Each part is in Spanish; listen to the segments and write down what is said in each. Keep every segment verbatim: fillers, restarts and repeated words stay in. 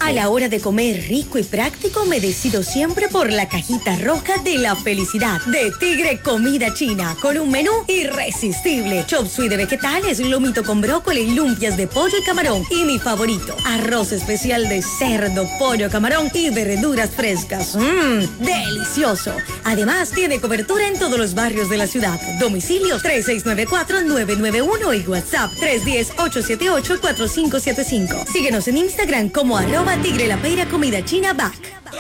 A la hora de comer rico y práctico, me decido siempre por la cajita roja de la felicidad de Tigre Comida China, con un menú irresistible. Chop suey de vegetales, lomito con brócoli, lumpias de pollo y camarón. Y mi favorito, arroz especial de cerdo, pollo, camarón y verduras frescas. Mmm, delicioso. Además, tiene cobertura en todos los barrios de la ciudad. Domicilios tres seis nueve cuatro nueve nueve uno y WhatsApp tres uno cero ocho siete ocho cuatro cinco siete cinco. Síguenos en Instagram como arroba Tigre La Peira Comida China Back.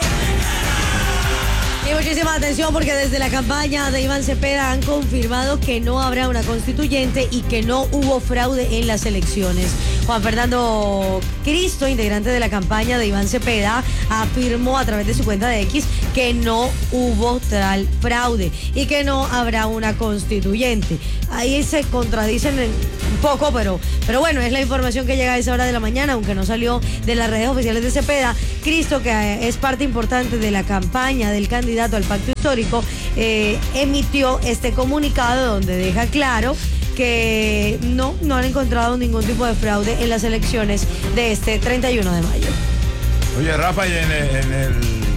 Y muchísima atención porque desde la campaña de Iván Cepeda han confirmado que no habrá una constituyente y que no hubo fraude en las elecciones. Juan Fernando Cristo, integrante de la campaña de Iván Cepeda, afirmó a través de su cuenta de X que no hubo tal fraude y que no habrá una constituyente. Ahí se contradicen un poco, pero, pero bueno, es la información que llega a esa hora de la mañana, aunque no salió de las redes oficiales de Cepeda. Cristo, que es parte importante de la campaña del candidato al pacto histórico, eh, emitió este comunicado donde deja claro que no, no han encontrado ningún tipo de fraude en las elecciones de este treinta y uno de mayo. Oye, Rafa, y en el, en el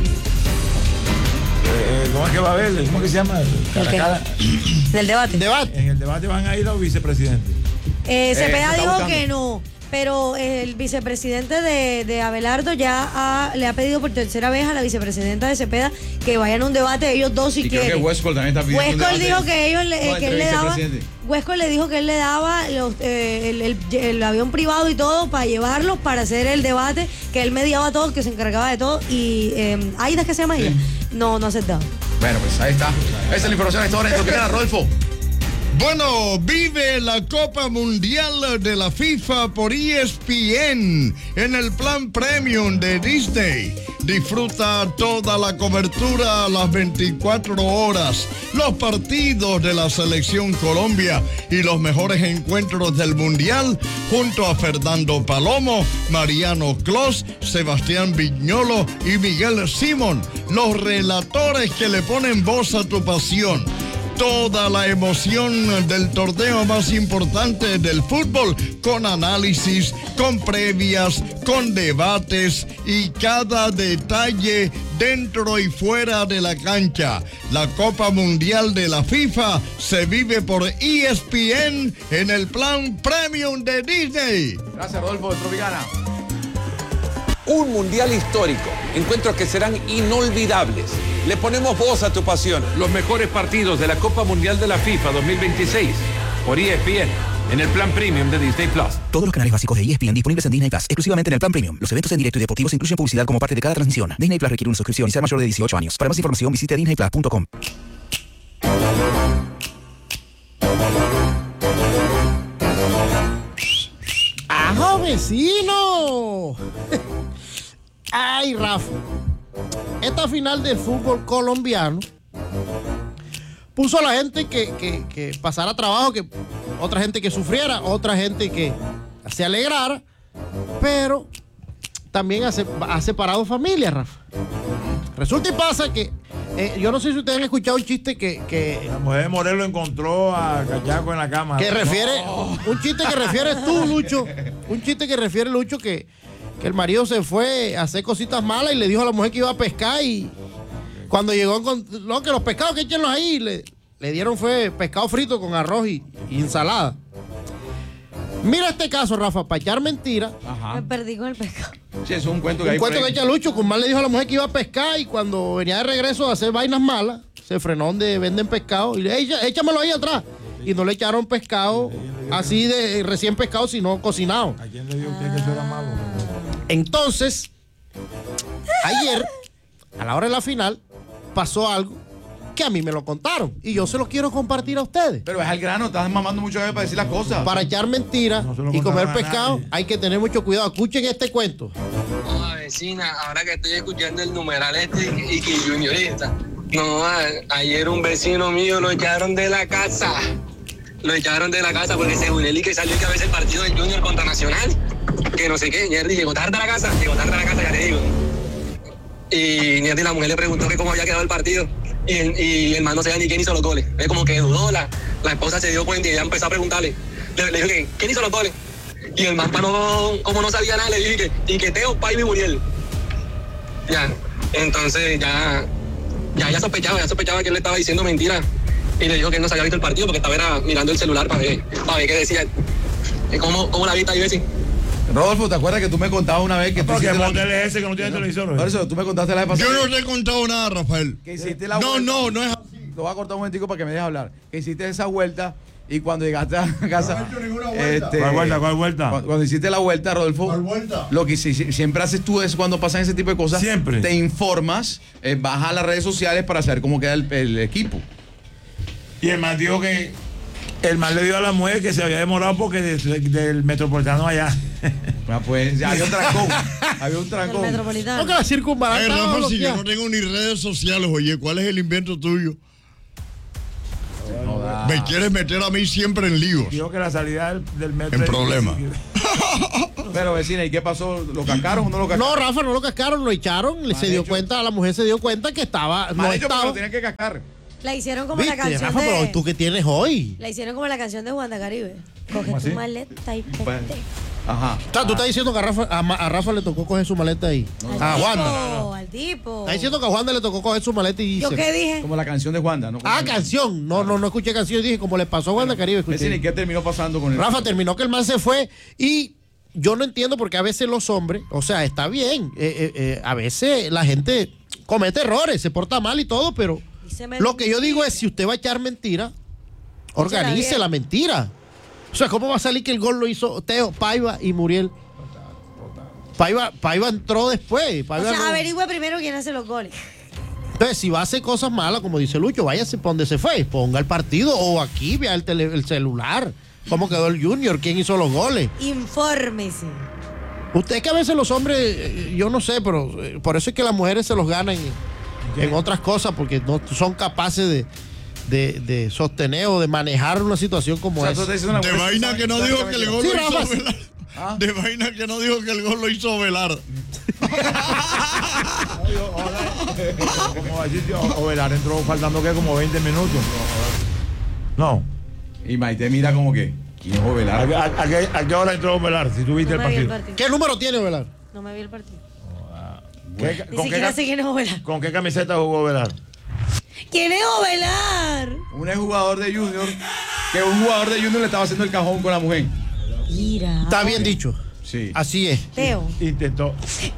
eh, ¿cómo es que va a haber? ¿Cómo que se llama? Caracala. ¿Del debate? debate? En el debate van a ir los vicepresidentes. Eh, Cepeda eh, dijo buscando. que no, pero el vicepresidente de, de Abelardo ya ha, le ha pedido por tercera vez a la vicepresidenta de Cepeda que vayan a un debate ellos dos si y quieren. creo que Huescol también está pidiendo un Huescol debate. dijo que ellos le, No, que él entre le daba vicepresidentes. Huescol le dijo que él le daba los, eh, el, el, el avión privado y todo para llevarlos para hacer el debate, que él mediaba todo, que se encargaba de todo. Y eh, Aida, ¿qué se llama ella? Sí. No, no aceptaba. Bueno, pues ahí está. Esa es la información a esta hora en Tropicana, Rodolfo. Bueno, vive la Copa Mundial de la FIFA por E S P N en el plan premium de Disney. Disfruta toda la cobertura a las veinticuatro horas, los partidos de la Selección Colombia y los mejores encuentros del Mundial junto a Fernando Palomo, Mariano Clos, Sebastián Viñolo y Miguel Simón, los relatores que le ponen voz a tu pasión. Toda la emoción del torneo más importante del fútbol, con análisis, con previas, con debates y cada detalle dentro y fuera de la cancha. La Copa Mundial de la FIFA se vive por E S P N en el plan premium de Disney. Gracias, Rodolfo, de Tropicana. Un mundial histórico, encuentros que serán inolvidables. Le ponemos voz a tu pasión. Los mejores partidos de la Copa Mundial de la FIFA dos mil veintiséis por E S P N en el plan premium de Disney Plus. Todos los canales básicos de E S P N disponibles en Disney Plus, exclusivamente en el plan premium. Los eventos en directo y deportivos incluyen publicidad como parte de cada transmisión. Disney Plus requiere una suscripción y ser mayor de dieciocho años. Para más información visite disney plus punto com. ¡Ajo, vecino! ¡Ay, Rafa! Esta final del fútbol colombiano puso a la gente que, que, que pasara trabajo, que otra gente que sufriera, otra gente que se alegrara, pero también ha, ha separado familias, Rafa. Resulta y pasa que eh, yo no sé si ustedes han escuchado un chiste que, que la mujer de Morelos encontró a Cachaco en la cama. Que refiere, no. un chiste que refieres tú, Lucho, un chiste que refiere Lucho que, que el marido se fue a hacer cositas malas y le dijo a la mujer que iba a pescar y cuando llegó, no, que los pescados que échenlos ahí, le, le dieron fue pescado frito con arroz y, y ensalada. Mira este caso, Rafa, para echar mentira. Ajá. Me perdí con el pescado. Sí, eso es un cuento que un hay cuento que echa Lucho, que un mal le dijo a la mujer que iba a pescar y cuando venía de regreso a hacer vainas malas, se frenó donde venden pescado y le dijo, échamelo ahí atrás. Y no le echaron pescado así de recién pescado, sino cocinado. ¿A quién le dijo usted que eso era malo? Entonces, ayer, a la hora de la final, pasó algo que a mí me lo contaron y yo se lo quiero compartir a ustedes. Pero es al grano, estás mamando mucho para decir las cosas. Para echar mentiras no y comer pescado hay que tener mucho cuidado. Escuchen este cuento. No, vecina, ahora que estoy escuchando el numeral este y que juniorista. No, a, ayer un vecino mío lo echaron de la casa. Lo echaron de la casa porque según él y que salió que a veces el partido del Junior contra Nacional, que no sé qué, Ñerdi llegó tarde a la casa, llegó tarde a la casa, ya te digo. Y Ñerdi, la mujer le preguntó que cómo había quedado el partido. Y el, y el man no sabía ni quién hizo los goles. Es como que dudó, la, la esposa se dio cuenta y ella empezó a preguntarle. Le, le dijo que, ¿quién hizo los goles? Y el man, no, como no sabía nada, le dije que, y que Teo, Paiva y Muriel. Ya, entonces ya, ya ella sospechaba, ya sospechaba que él le estaba diciendo mentiras. Y le dijo que él no se había visto el partido porque estaba era mirando el celular para ver, para ver qué decía. ¿Cómo, cómo la viste ahí, Bessie? Rodolfo, ¿te acuerdas que tú me contabas una vez que tú Porque el hiciste motel la... es ese que no tiene no, televisor. Por eso, tú me contaste la vez pasada. Yo no te he contado nada, Rafael. Que hiciste la No, vuelta. no, no es así. Te voy a cortar un momentico para que me dejes hablar. Que hiciste esa vuelta y cuando llegaste a casa... No he hecho ninguna vuelta. Este, ¿Cuál vuelta? ¿Cuál vuelta? Cuando, cuando hiciste la vuelta, Rodolfo... ¿Cuál vuelta? Lo que si- si- siempre haces tú es cuando pasan ese tipo de cosas. Siempre. Te informas, eh, vas a las redes sociales para saber cómo queda el, el equipo. Y el man dijo que el man le dio a la mujer que se había demorado porque de- de- del metropolitano allá. Ah, pues ya había un trancón. Había un El trancón. metropolitano. No, que la circunvalar Ay, estaba Rafa, si yo bloqueada. no tengo ni redes sociales, oye, ¿cuál es el invento tuyo? No da. Me quieres meter a mí siempre en líos. Dijo que la salida del, del metro. En problema. Pero vecina, ¿y qué pasó? ¿Lo cascaron o no lo cascaron? No, Rafa, no lo cascaron, lo echaron. Le se dio hecho. cuenta, la mujer se dio cuenta que estaba. Mal No hecho, pero estaba. lo tenían que cascar. La hicieron como la ¿Viste, canción Rafa, pero de... tú qué tienes hoy? La hicieron como la canción de Juan de Caribe. Coge ¿Cómo tu así? maleta y vete. Bueno. Ajá. O sea, tú estás diciendo que a Rafa, a, Ma- a Rafa le tocó coger su maleta ahí. Al A tipo, Wanda. al tipo. Está diciendo que a Wanda le tocó coger su maleta y ¿Yo irse. qué dije? Como la canción de Juanda, ¿no? Ah, canción. No, no, no escuché canción. Dije, como le pasó a Wanda Caribe. escuché. Vecina, ¿y qué terminó pasando con el Rafa terminó que el man se fue y yo no entiendo porque a veces los hombres, o sea, está bien, eh, eh, eh, a veces la gente comete errores, se porta mal y todo, pero Y se me- lo que yo digo es, si usted va a echar mentira, organice bien. la mentira. O sea, ¿cómo va a salir que el gol lo hizo Teo, Paiva y Muriel? Paiva, Paiva entró después. O Paiva sea, no- averigüe primero quién hace los goles. Entonces, si va a hacer cosas malas, como dice Lucho, váyase para donde se fue, ponga el partido o aquí vea el, tele- el celular. ¿Cómo quedó el Junior? ¿Quién hizo los goles? Infórmese. Usted que a veces los hombres, eh, yo no sé, pero eh, por eso es que las mujeres se los ganan en, en otras cosas, porque no son capaces de, de, de sostener o de manejar una situación como O sea, tú esa. te dices una De mujer- vaina que no dijo que el gol Sí, lo hizo Rafa. Velar. ¿Ah? De vaina que no dijo que el gol lo hizo Velar. Como va a decir, Ovelar entró faltando que como veinte minutos. No. Y Maite mira como que, ¿quién es ¿A, Ovelar? a- a qué, a qué hora entró Ovelar? Si tú viste No el me vi el partido. partido. ¿Qué número tiene, Velar? No me vi el partido. ¿Qué- Ni con, qué, siquiera ca- sé quién es Ovelar. ¿Con qué camiseta jugó Ovelar? ¿Quién es Ovelar? Un jugador de Junior, que un jugador de Junior le estaba haciendo el cajón con la mujer. Mira. Está bien dicho. Sí. Así es. Teo. Intentó.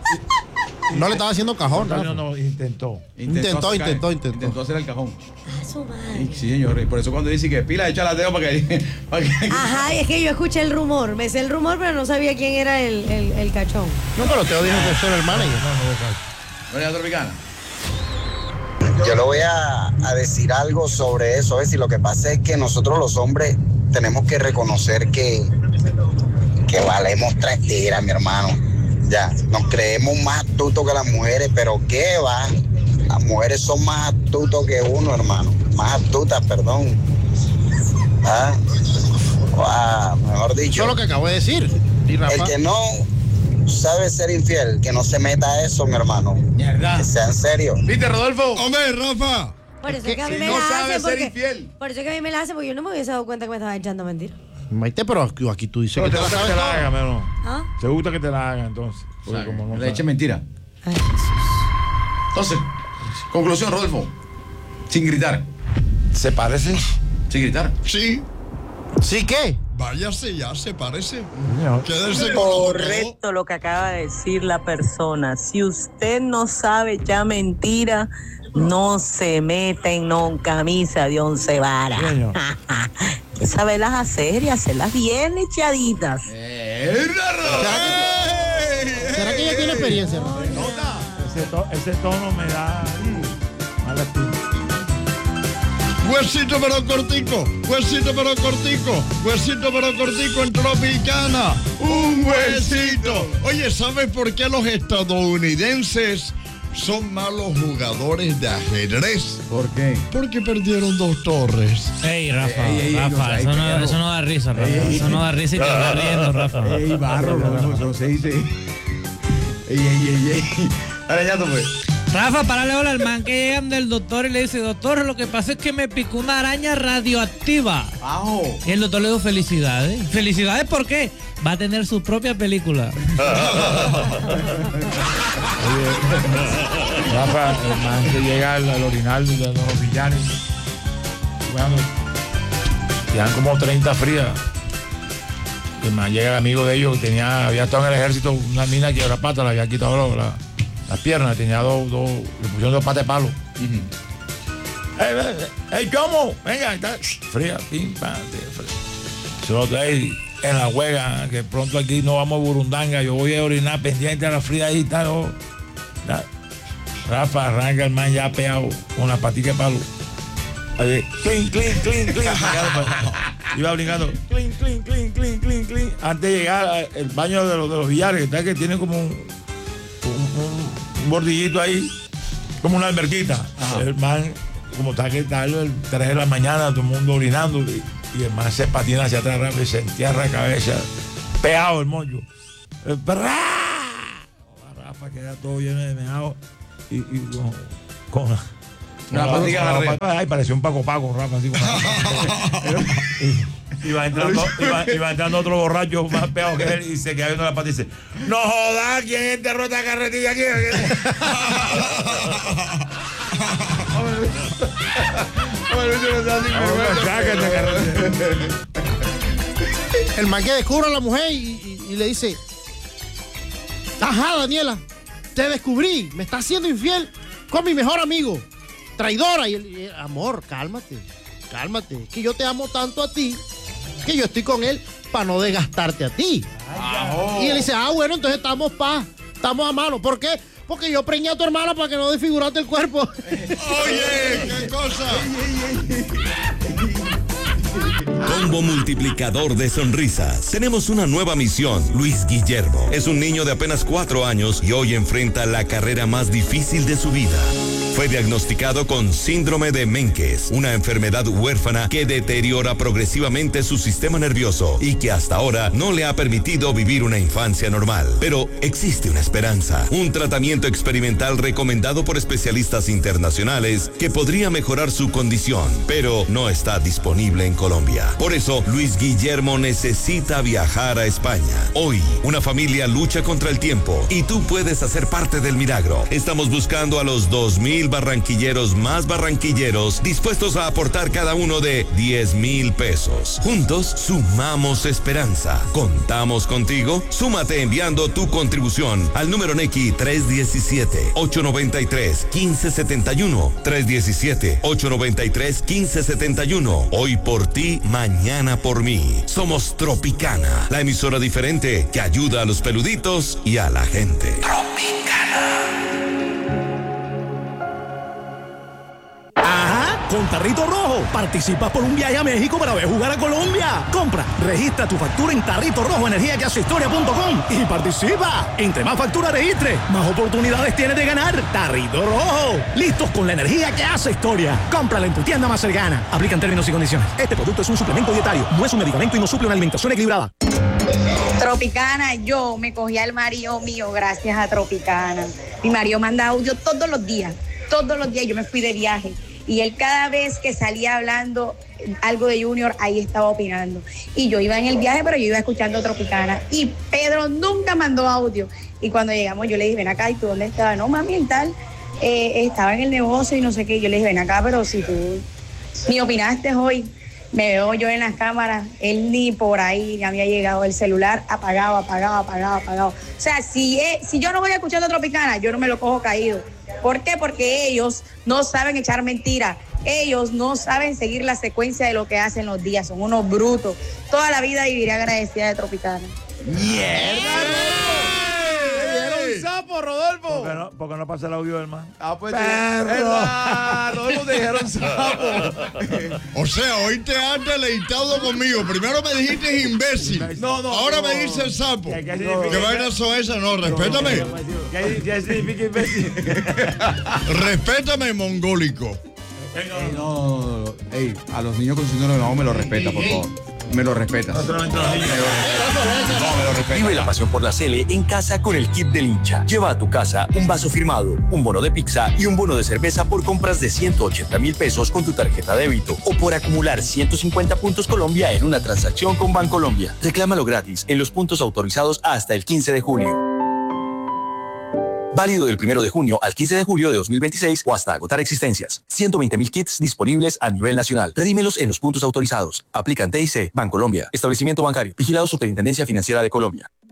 No le estaba haciendo cajón, No, Rafa. no, no, intentó. Intentó, hacer- intentó, intentó. Intentó hacer el cajón. A su madre. Sí, sí, señor. Y por eso cuando dice que pila, echa la dedo para que... para que- Ajá, es que yo escuché el rumor. Me sé el rumor, pero no sabía quién era el, el, el cachón. No, pero Teo dijo que eso era el manager. María Tropicana. Yo le voy a, a decir algo sobre eso. Es decir, lo que pasa es que nosotros los hombres tenemos que reconocer que, que valemos tres tiras, mi hermano. Ya, nos creemos más astutos que las mujeres, pero ¿qué va? Las mujeres son más astutos que uno, hermano. Más astutas, perdón. ¿Ah? Ah, mejor dicho. Eso es lo que acabo de decir. Y Rafa, El que no sabe ser infiel, que no se meta a eso, mi hermano. Mierda. Que sea en serio. ¿Viste, Rodolfo? Hombre, Rafa. Por eso que- es que a mí que me no la sabe hacen ser porque, infiel. por eso es que a mí me la hacen porque yo no me hubiese dado cuenta que me estaba echando mentiras. Maite, pero aquí, aquí tú dices Pero que te te la gusta que sabes te la toda. hagan, pero ¿Ah? te gusta que te la hagan entonces. Porque O sea, como no le sabe. eche mentira. Ay, Jesús. Entonces, conclusión, Rodolfo. Sin gritar. ¿Se parece? Sin gritar. Sí, ¿Sí qué? váyase ya, se parece. Señor. Quédese con lo Correcto lo que acaba de decir la persona. Si usted no sabe ya mentira, no se meta en no camisa de once varas. Señor. Que saberlas hacer y hacerlas bien echaditas. ¡Eh, ¿Será que ella tiene experiencia? ¿no? Ese, to- ese tono me da mala espina. Huesito pero cortico, huesito pero cortico, huesito pero cortico en Tropicana. Un huesito. Oye, ¿sabes por qué los estadounidenses son malos jugadores de ajedrez? ¿Por qué? Porque perdieron dos torres. Ey, Rafa, Ey, ey, ey, Rafa, no, eso, ey, no, perro. eso no da risa, Rafa. Eso no da risa y te estás riendo, Rafa. Ey, barro, Rodolfo, eso no se dice. Ey, ey, ey, ey. Dale, ya, pues. Rafa, párale hola al man que llegan del doctor y le dice, doctor, lo que pasa es que me picó una araña radioactiva. Ajo. Y el doctor le dijo, felicidades. ¿Felicidades por qué? Va a tener su propia película. Oye, Rafa, el man que llega al, al orinal de los villanos, bueno, quedan como treinta frías. El man llega el amigo de ellos, tenía, había estado en el ejército, una mina que era pata, le había quitado la, las piernas, tenía dos, dos, le pusieron dos patas de palo. Uh-huh. ¡Ey, hey, cómo! Venga, está fría, pim, pam, fría. Solo trae en la huelga, que pronto aquí no vamos a Burundanga, yo voy a orinar pendiente a la fría ahí, está, oh, está. Rafa arranca el man ya pegado con la patita de palo. Ahí, clean, clean, clean, clean. Iba brincando, clean, clean, clean, clean, clean, clean. Antes de llegar al baño de los, de los billares, que, está, que tiene como un, un, un bordillito ahí, como una alberquita. Ajá. El man, como está que tal, el tres de la mañana, todo el mundo orinando, y, y el man se patina hacia atrás rápido y se entierra la cabeza, pegado el moño. El perra. Rafa queda todo lleno de meado y, y con, con una patica de ay, pareció un Paco Paco, Rafa, así como. Iba entrando, iba, iba entrando otro borracho más pegado que él y se queda viendo la pata y dice, no jodas, ¿quién enterró esta carretilla aquí? El man que descubre a la mujer y, y, y le dice, ajá, Daniela, te descubrí, me estás haciendo infiel con mi mejor amigo. Traidora. Y él, amor, cálmate, cálmate. Que yo te amo tanto a ti que yo estoy con él para no desgastarte a ti. Ay, oh. Y él dice, ah, bueno, entonces estamos paz, estamos a mano. ¿Por qué? Porque yo preñé a tu hermana para que no desfigurarte el cuerpo. Oye, qué cosa. Combo multiplicador de sonrisas. Tenemos una nueva misión. Luis Guillermo es un niño de apenas cuatro años y hoy enfrenta la carrera más difícil de su vida. Fue diagnosticado con síndrome de Menkes, una enfermedad huérfana que deteriora progresivamente su sistema nervioso y que hasta ahora no le ha permitido vivir una infancia normal. Pero existe una esperanza, un tratamiento experimental recomendado por especialistas internacionales que podría mejorar su condición, pero no está disponible en Colombia. Por eso, Luis Guillermo necesita viajar a España. Hoy, una familia lucha contra el tiempo y tú puedes hacer parte del milagro. Estamos buscando a los dos mil barranquilleros más barranquilleros dispuestos a aportar cada uno de diez mil pesos. Juntos sumamos esperanza. ¿Contamos contigo? Súmate enviando tu contribución al número Nequi tres uno siete, ocho nueve tres, uno cinco siete uno. tres uno siete, ocho nueve tres, uno cinco siete uno. Hoy por ti, mañana por mí. Somos Tropicana, la emisora diferente que ayuda a los peluditos y a la gente. Tropicana. Ajá, con Tarrito Rojo participas por un viaje a México para ver jugar a Colombia. Compra, registra tu factura en Tarrito Rojo Energía que hace historia punto com y participa. Entre más factura registre, más oportunidades tienes de ganar. Tarrito Rojo, listos con la energía que hace historia. Cómprala en tu tienda más cercana. Aplican términos y condiciones. Este producto es un suplemento dietario, no es un medicamento y no suple una alimentación equilibrada. Tropicana, yo me cogí al marido mío gracias a Tropicana. Mi marido manda audio todos los días, todos los días. Yo me fui de viaje y él cada vez que salía hablando algo de Junior, ahí estaba opinando. Y yo iba en el viaje, pero yo iba escuchando Tropicana. Y Pedro nunca mandó audio. Y cuando llegamos yo le dije, ven acá, ¿y tú dónde estabas? No, mami, y tal, eh, estaba en el negocio y no sé qué. Yo le dije, ven acá, pero si tú ni opinaste hoy. Me veo yo en las cámaras, él ni por ahí ni había llegado, el celular apagado, apagado, apagado, apagado. O sea, si, es, si yo no voy escuchando Tropicana, yo no me lo cojo caído. ¿Por qué? Porque ellos no saben echar mentiras. Ellos no saben seguir la secuencia de lo que hacen los días. Son unos brutos. Toda la vida viviré agradecida de Tropicana. ¡Mierda! Sapo, Rodolfo. ¿Por qué no, por qué no pasa el audio del man? Ah, pues te, Rodolfo, te dijeron sapo. O sea, hoy te has deleitado conmigo. Primero me dijiste imbécil. No, no. Ahora no. Me dices sapo. ¿Qué, qué, no, ¿Qué vainas son esas? No, respétame. ¿Qué, qué significa imbécil? Respétame, mongólico. Ey, no, no, no, no. Ey, a los niños con síndrome de Down me lo respeta, por favor. me lo respetas. No, me lo respetas. Vive la pasión por la Cele en casa con el kit del hincha. Lleva a tu casa un vaso firmado, un bono de pizza y un bono de cerveza por compras de ciento ochenta mil pesos con tu tarjeta débito o por acumular ciento cincuenta puntos Colombia en una transacción con Bancolombia. Reclámalo gratis en los puntos autorizados hasta el quince de julio. Válido del primero de junio al quince de julio de dos mil veintiséis o hasta agotar existencias. ciento veinte mil kits disponibles a nivel nacional. Redímelos en los puntos autorizados. Aplican T I C, Bancolombia. Establecimiento bancario. Vigilado Superintendencia Financiera de Colombia.